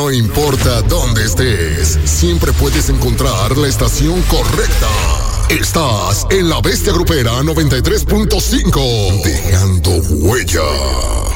No importa dónde estés, siempre puedes encontrar la estación correcta. Estás en La Bestia Grupera 93.5, dejando huella.